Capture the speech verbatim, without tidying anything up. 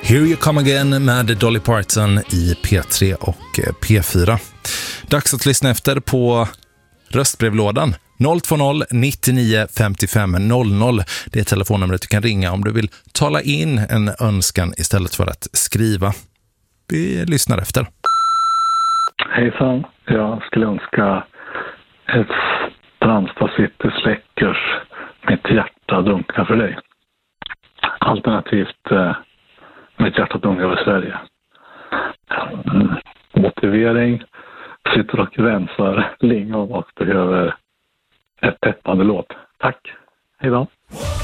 Here You Come Again med Dolly Parton i P tre och P fyra. Dags att lyssna efter på röstbrevlådan. noll två noll nittionio femtiofem noll noll. Det är telefonnumret du kan ringa om du vill tala in en önskan istället för att skriva. Vi lyssnar efter. Hejsan, jag skulle önska ett Strandstad City Släckers Mitt hjärta dunkar för dig. Alternativt eh, Mitt hjärta dunkar över Sverige. Mm. Motivering, sitter och rensar lingon och behöver ett peppande låt. Tack, hej då.